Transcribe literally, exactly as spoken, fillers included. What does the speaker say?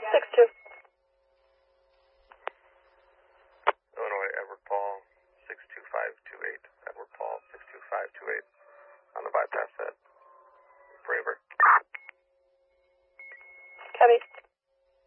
six two. Illinois, Edward Paul, six two five two eight. Edward Paul, six two five two eight. On the bypass set.